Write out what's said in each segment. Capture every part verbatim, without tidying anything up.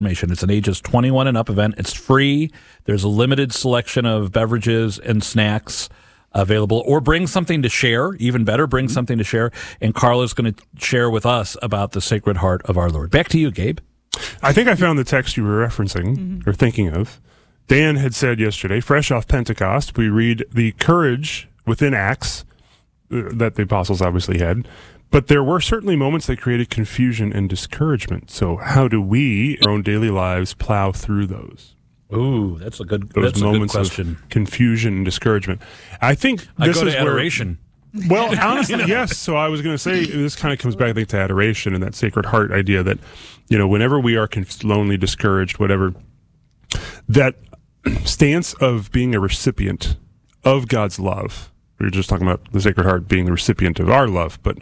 It's an ages twenty-one and up event. It's free. There's a limited selection of beverages and snacks available. Or bring something to share. Even better, bring something to share. And Carla's going to share with us about the Sacred Heart of our Lord. Back to you, Gabe. I think I found the text you were referencing mm-hmm. or thinking of. Dan had said yesterday, fresh off Pentecost, we read the courage within Acts uh, that the apostles obviously had. But there were certainly moments that created confusion and discouragement. So how do we, in our own daily lives, plow through those? Ooh, that's a good, those that's moments a good question. Of confusion and discouragement. I think this I go is to adoration. Where, well, honestly, you know? Yes. So I was going to say this kind of comes back, I think, to adoration and that Sacred Heart idea that, you know, whenever we are conf- lonely, discouraged, whatever, that stance of being a recipient of God's love. We were just talking about the Sacred Heart being the recipient of our love, but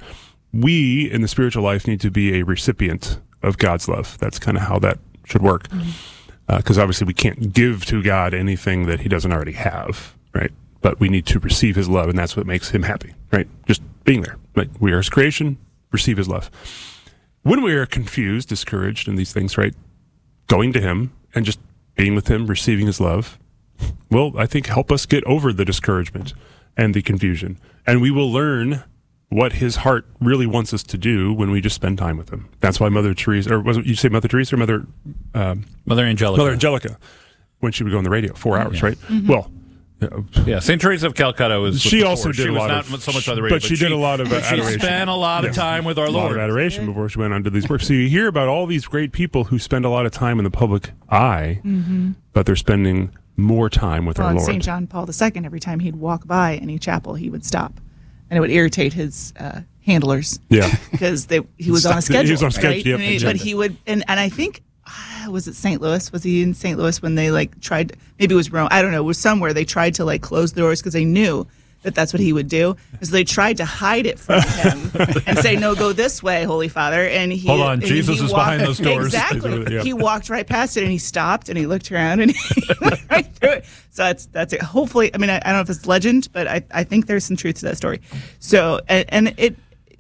we in the spiritual life need to be a recipient of God's love. That's kind of how that should work. Because mm-hmm. uh, obviously we can't give to God anything that he doesn't already have, right? But we need to receive his love, and that's what makes him happy, right? Just being there. Like, we are his creation, receive his love. When we are confused, discouraged, and these things, right, going to him and just being with him, receiving his love, will, I think, help us get over the discouragement and the confusion. And we will learn what his heart really wants us to do when we just spend time with him. That's why Mother Teresa, or was it you say Mother Teresa or Mother um, Mother Angelica? Mother Angelica, when she would go on the radio, four hours, yeah. right? Mm-hmm. Well, uh, yeah, Saint Teresa of Calcutta was. She also did she a was lot not of, so much on the radio, but, but she did a lot of uh, adoration. She spent a lot of yes. time with our Lord. A lot of adoration before she went on to these works. So you hear about all these great people who spend a lot of time in the public eye, mm-hmm. but they're spending more time with well, our Lord. Saint John Paul the Second, every time he'd walk by any chapel, he would stop, and it would irritate his uh, handlers. Yeah, because they he was on a schedule. He was on a schedule. Right? Yep, he, but he would, and, and I think uh, was it Saint Louis? Was he in Saint Louis when they like tried? Maybe it was Rome. I don't know. It was somewhere they tried to like close the doors because they knew that that's what he would do. So they tried to hide it from him and say, "No, go this way, Holy Father." And he hold on, and Jesus he is walked, behind those doors. Exactly. Yeah. He walked right past it and he stopped and he looked around and he went right through it. So that's that's it. Hopefully, I mean, I, I don't know if it's legend, but I, I think there's some truth to that story. So and, and it.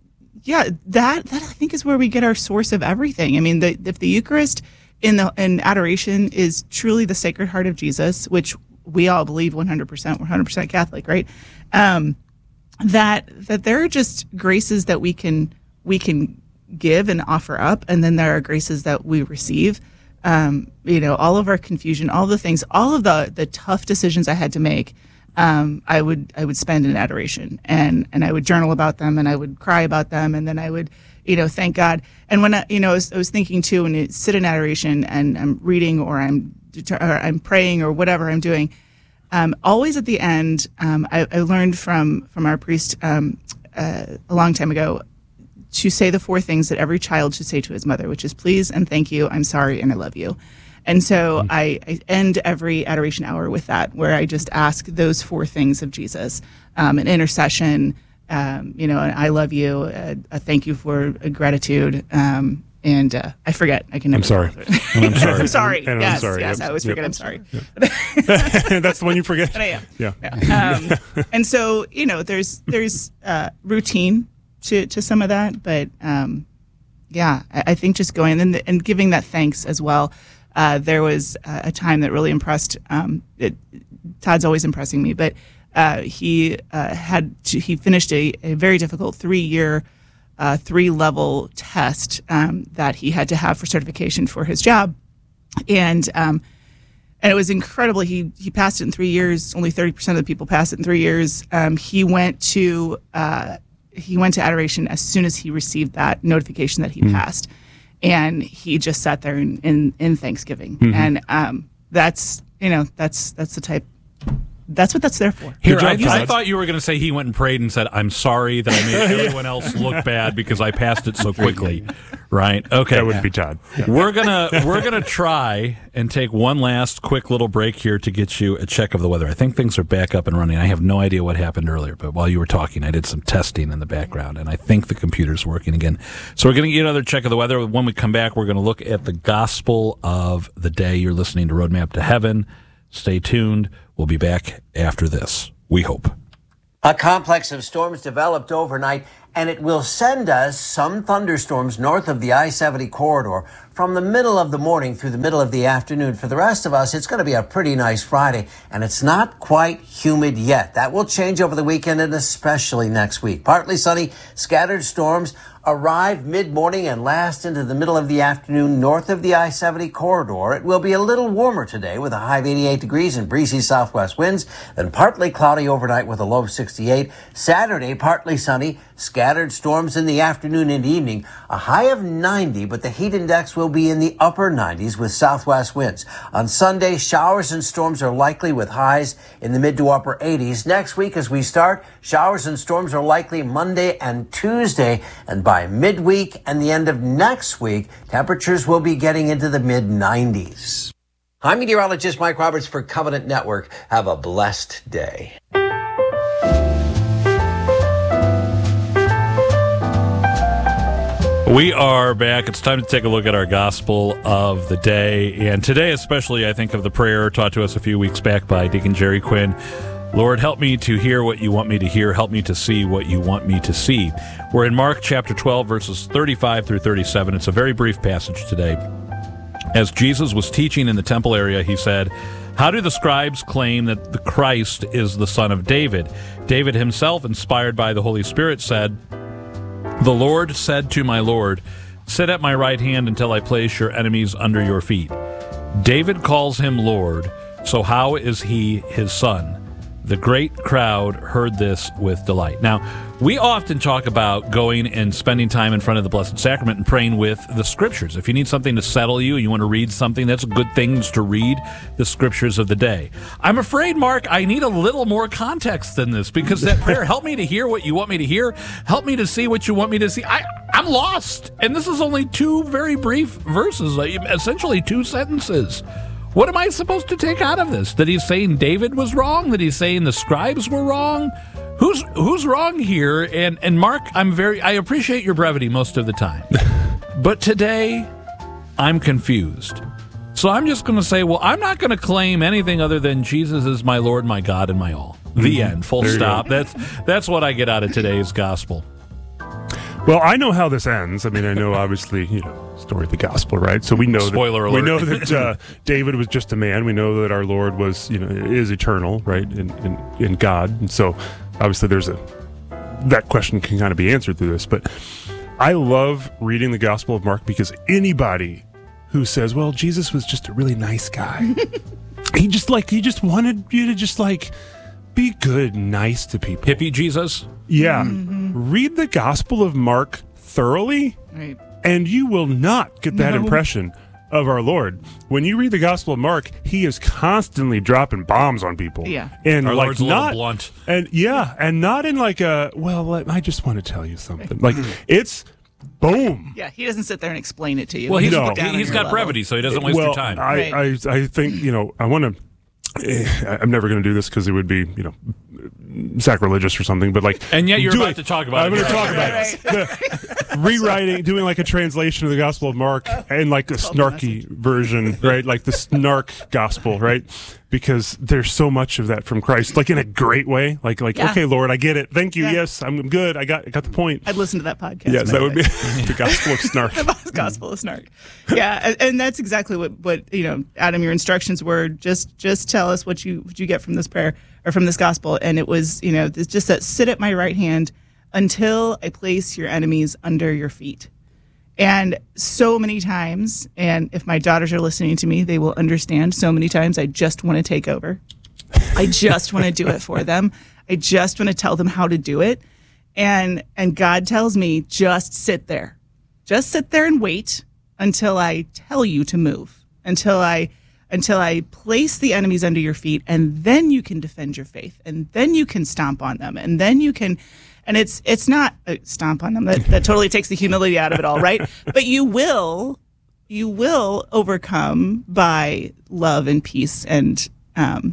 Yeah, that that I think is where we get our source of everything. I mean, the, if the Eucharist in the in adoration is truly the Sacred Heart of Jesus, which we all believe one hundred percent, we're one hundred percent Catholic, right? Um, that that there are just graces that we can we can give and offer up, and then there are graces that we receive. Um, you know, all of our confusion, all the things, all of the the tough decisions I had to make. Um, I would I would spend in adoration, and, and I would journal about them, and I would cry about them, and then I would, you know, thank God. And when I, you know, I was, I was thinking too, when you sit in adoration and I'm reading or I'm or I'm praying or whatever I'm doing, um, always at the end, um, I, I learned from from our priest um, uh, a long time ago to say the four things that every child should say to his mother, which is please and thank you, I'm sorry, and I love you. And so mm-hmm. I, I end every adoration hour with that, where I just ask those four things of Jesus, um, an intercession, um, you know, an I love you, a, a thank you for a gratitude, um, and uh, I forget. I can never. I'm sorry. And I'm sorry. I'm sorry. And yes, I'm sorry. yes, Yep. I always Yep. forget. I'm sorry. Yep. That's the one you forget. But I am. Yeah. yeah. Um, and so you know, there's there's uh, routine to to some of that, but um, yeah, I, I think just going and and giving that thanks as well. Uh, there was uh, a time that really impressed. Um, it, Todd's always impressing me, but uh, he uh, had to, he finished a, a very difficult three-year, uh, three-level test um, that he had to have for certification for his job, and um, and it was incredible. He he passed it in three years. Only thirty percent of the people passed it in three years. Um, he went to uh, he went to adoration as soon as he received that notification that he mm. passed. And he just sat there in, in, in Thanksgiving. Mm-hmm. And um, that's, you know, that's that's the type, that's what that's there for. Here, I, I thought you were going to say he went and prayed and said, I'm sorry that I made everyone else look bad because I passed it so quickly. Right? Okay. That wouldn't be Todd. Yeah. We're gonna we're gonna try and take one last quick little break here to get you a check of the weather. I think things are back up and running. I have no idea what happened earlier, but while you were talking, I did some testing in the background, and I think the computer's working again. So we're gonna get another check of the weather. When we come back, we're gonna look at the gospel of the day. You're listening to Roadmap to Heaven. Stay tuned. We'll be back after this. We hope. A complex of storms developed overnight, and it will send us some thunderstorms north of the I seventy corridor from the middle of the morning through the middle of the afternoon. For the rest of us, it's going to be a pretty nice Friday, and it's not quite humid yet. That will change over the weekend and especially next week. Partly sunny, scattered storms arrive mid-morning and last into the middle of the afternoon north of the I seventy corridor. It will be a little warmer today with a high of eighty-eight degrees and breezy southwest winds, then partly cloudy overnight with a low of sixty-eight. Saturday, partly sunny, scattered storms in the afternoon and evening, a high of ninety, but the heat index will be in the upper nineties with southwest winds. On Sunday, showers and storms are likely with highs in the mid to upper eighties. Next week as we start, showers and storms are likely Monday and Tuesday, and by midweek and the end of next week, temperatures will be getting into the mid nineties. I'm meteorologist Mike Roberts for Covenant Network. Have a blessed day. We are back. It's time to take a look at our gospel of the day. And today, especially, I think of the prayer taught to us a few weeks back by Deacon Jerry Quinn. Lord, help me to hear what you want me to hear. Help me to see what you want me to see. We're in Mark chapter twelve, verses thirty-five through thirty-seven. It's a very brief passage today. As Jesus was teaching in the temple area, he said, "How do the scribes claim that the Christ is the son of David? David himself, inspired by the Holy Spirit, said, 'The Lord said to my Lord, sit at my right hand until I place your enemies under your feet.' David calls him Lord, so how is he his son?" The great crowd heard this with delight. Now, we often talk about going and spending time in front of the Blessed Sacrament and praying with the Scriptures. If you need something to settle you and you want to read something, that's a good thing to read the Scriptures of the day. I'm afraid, Mark, I need a little more context than this, because that prayer, help me to hear what you want me to hear, help me to see what you want me to see. I, I'm lost. And this is only two very brief verses, essentially two sentences. What am I supposed to take out of this? That he's saying David was wrong? That he's saying the scribes were wrong? Who's who's wrong here? And and Mark, I'm very I appreciate your brevity most of the time. But today, I'm confused. So I'm just going to say, well, I'm not going to claim anything other than Jesus is my Lord, my God, and my all. The mm-hmm. end. Full stop. That's that's what I get out of today's gospel. Well, I know how this ends. I mean, I know, obviously, you know, story of the gospel, right? So we know Spoiler that alert. we know that uh, David was just a man. We know that our Lord was, you know, is eternal, right, in, in in God. And so, obviously, there's a that question can kind of be answered through this. But I love reading the Gospel of Mark because anybody who says, "Well, Jesus was just a really nice guy," he just like he just wanted you to just like be good, and nice to people. Hippie Jesus. Yeah. Mm-hmm. Read the Gospel of Mark thoroughly, right, and you will not get that no. impression of our Lord. When you read the Gospel of Mark, he is constantly dropping bombs on people. Yeah. And our like Lord's a not little blunt. And yeah, and not in like a, well, I just want to tell you something. Like it's boom. Yeah, he doesn't sit there and explain it to you. Well, he's, No. he, he's got brevity, so he doesn't waste well, your time. I, Right. I, I think, you know, I want to, I'm never going to do this because it would be, you know, sacrilegious or something, but like, and yet you're doing, about to talk about I'm it. going to talk about it. The, rewriting, doing like a translation of the Gospel of Mark and like a snarky version, right? Like the snark gospel, right? Because there's so much of that from Christ, like in a great way. Like, like, Yeah. okay, Lord, I get it. Thank you. Yeah. Yes, I'm good. I got, I got the point. I'd listen to that podcast. Yes, by that the would way. be the Gospel of Snark. The Gospel of Snark. Yeah, and, and that's exactly what, what you know, Adam. Your instructions were just just tell us what you what you get from this prayer or from this gospel, and it was you know it's just that sit at my right hand until I place your enemies under your feet. And so many times, and if my daughters are listening to me, they will understand. So many times, I just want to take over. I just want to do it for them. I just want to tell them how to do it. And and God tells me, just sit there. Just sit there and wait until I tell you to move, until I until I place the enemies under your feet, and then you can defend your faith, and then you can stomp on them, and then you can, and it's it's not uh, stomp on them. That, that totally takes the humility out of it all, right? But you will, you will overcome by love and peace and um,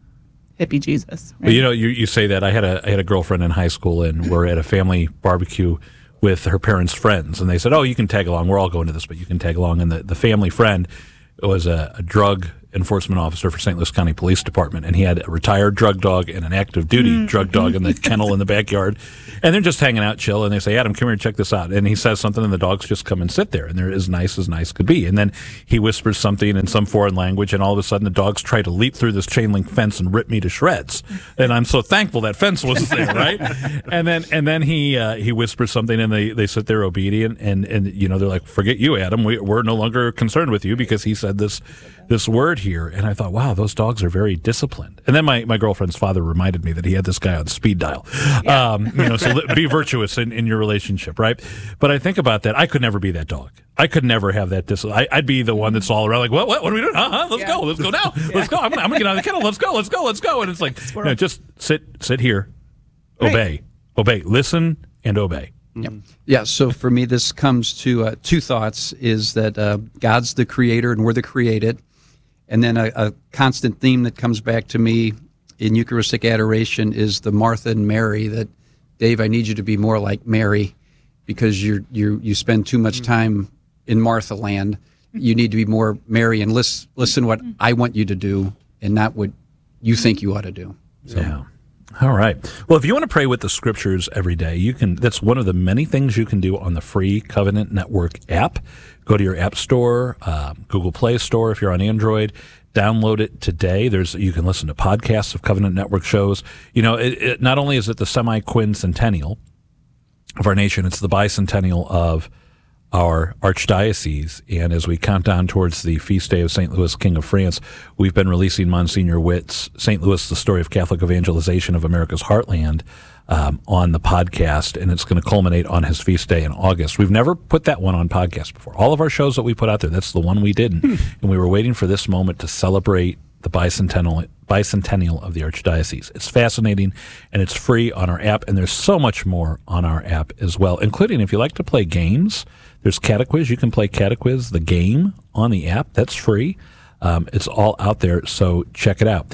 hippie Jesus. Right? But you know, you, you say that. I had a I had a girlfriend in high school, and we're at a family barbecue with her parents' friends, and they said, "Oh, you can tag along. We're all going to this, but you can tag along." And the, the family friend was a, a drug enforcement officer for Saint Louis County Police Department, and he had a retired drug dog and an active duty mm-hmm. drug dog in the kennel in the backyard. And they're just hanging out, chill, and they say, Adam, come here and check this out. And he says something, and the dogs just come and sit there, and they're as nice as nice could be. And then he whispers something in some foreign language, and all of a sudden the dogs try to leap through this chain link fence and rip me to shreds. And I'm so thankful that fence was there, right? And then and then he uh, he whispers something, and they, they sit there obedient, and, and you know they're like, forget you, Adam. We, we're no longer concerned with you because he said this this word here. And I thought, wow, those dogs are very disciplined. And then my, my girlfriend's father reminded me that he had this guy on speed dial. Yeah. Um, you know, so be virtuous in, in your relationship, right? But I think about that. I could never be that dog. I could never have that discipline. I'd be the one that's all around like, what, what, what are we doing? Uh-huh, let's yeah. go. Let's go now. Yeah. Let's go. I'm, I'm going to get out of the kennel. Let's go. Let's go. Let's go. And it's like, you know, just sit, sit here, right. obey, obey, listen and obey. Yep. Yeah, so for me, this comes to uh, two thoughts, is that uh, God's the creator and we're the created. And then a, a constant theme that comes back to me in Eucharistic adoration is the Martha and Mary, that, Dave, I need you to be more like Mary because you're, you you spend too much time in Martha land. You need to be more Mary and listen, listen what I want you to do and not what you think you ought to do. So. Yeah. All right. Well, if you want to pray with the scriptures every day, you can. That's one of the many things you can do on the free Covenant Network app. Go to your App Store, uh, Google Play Store if you're on Android. Download it today. There's you can listen to podcasts of Covenant Network shows. You know, it, it, not only is it the semi-quincentennial of our nation, it's the bicentennial of our archdiocese. And as we count down towards the feast day of Saint Louis, King of France, we've been releasing Monsignor Witt's Saint Louis, the Story of Catholic Evangelization of America's Heartland um, on the podcast, and it's going to culminate on his feast day in August. We've never put that one on podcast before. All of our shows that we put out there, that's the one we didn't. Hmm. And we were waiting for this moment to celebrate the bicentennial bicentennial of the Archdiocese. It's fascinating, and it's free on our app, and there's so much more on our app as well, including if you like to play games. There's Catequiz. You can play Catequiz, the game, on the app. That's free. Um, it's all out there, so check it out.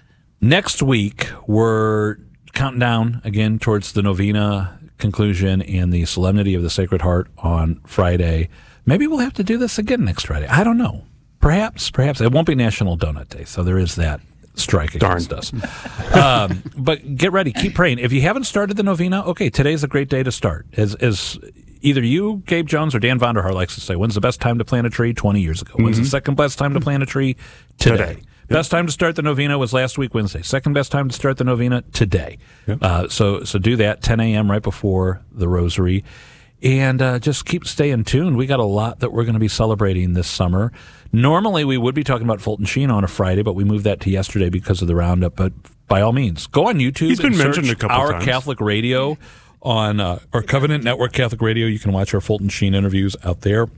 Next week, we're counting down again towards the novena conclusion and the Solemnity of the Sacred Heart on Friday. Maybe we'll have to do this again next Friday. I don't know. Perhaps, perhaps. It won't be National Donut Day, so there is that strike against Darn. us. Um, but get ready. Keep praying. If you haven't started the novena, okay, today's a great day to start. As, as either you, Gabe Jones, or Dan Vonderhaar likes to say, when's the best time to plant a tree? twenty years ago. Mm-hmm. When's the second best time to plant a tree? Today. Today. Yep. Best time to start the novena was last week, Wednesday. Second best time to start the novena, today. Yep. Uh, so so do that, ten a.m. right before the rosary. And uh, just keep staying tuned. We got a lot that we're going to be celebrating this summer. Normally, we would be talking about Fulton Sheen on a Friday, but we moved that to yesterday because of the roundup. But by all means, go on YouTube. He's been and mentioned search a couple Our times. Catholic Radio on uh, our Covenant Network Catholic Radio. You can watch our Fulton Sheen interviews out there.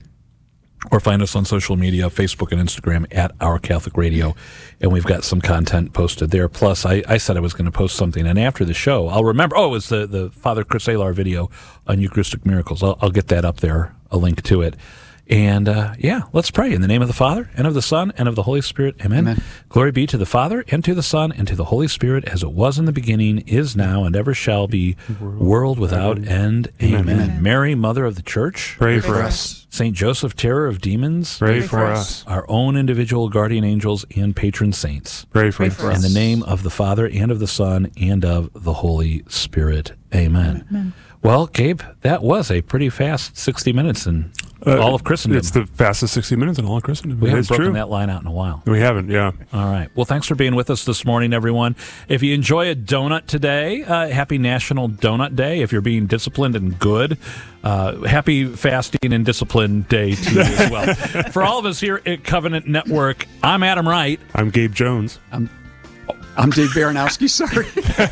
Or find us on social media, Facebook and Instagram, at Our Catholic Radio. And we've got some content posted there. Plus, I, I said I was going to post something. And after the show, I'll remember. Oh, it was the, the Father Chris Alar video on Eucharistic Miracles. I'll, I'll get that up there, a link to it. And, uh, yeah, let's pray. In the name of the Father, and of the Son, and of the Holy Spirit. Amen. Amen. Glory be to the Father, and to the Son, and to the Holy Spirit, as it was in the beginning, is now, and ever shall be, world, world without Amen. End. Amen. Amen. Mary, Mother of the Church. Pray, pray for us. us. Saint Joseph, Terror of Demons. Pray, pray for, for us. Our own individual guardian angels and patron saints. Pray for, pray for us. In the name of the Father, and of the Son, and of the Holy Spirit. Amen. Amen. Well, Gabe, that was a pretty fast sixty minutes in uh, all of Christendom. It's the fastest sixty minutes in all of Christendom. We it haven't broken true. that line out in a while. We haven't, yeah. All right. Well, thanks for being with us this morning, everyone. If you enjoy a donut today, uh, happy National Donut Day. If you're being disciplined and good, uh, happy Fasting and Discipline Day to you as well. For all of us here at Covenant Network, I'm Adam Wright. I'm Gabe Jones. I'm I'm Dave Baranowski, sorry.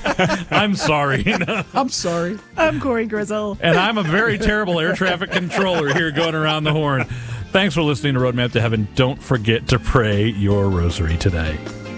I'm sorry. I'm sorry. I'm Corey Grizzle. And I'm a very terrible air traffic controller here going around the horn. Thanks for listening to Roadmap to Heaven. Don't forget to pray your rosary today.